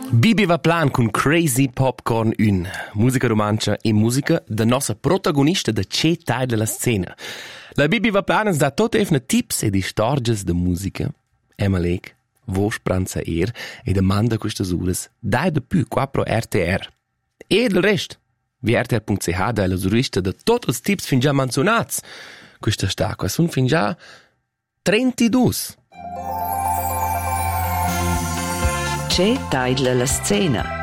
Bibi va plan con Crazy Popcorn 1. Musica romancia e musica da nostra protagonista da c'è tai della scena. La Bibi va plan da tutte efne tips e di storges da musica. Emma Lek, vos pranza e demanda queste ures. Dai da più qua pro RTR. E del rest. VRTR.ch da la giurista da tutti i tips fin già menzionati. Questa sta qua sono fin già 32. C'è taidla la scena.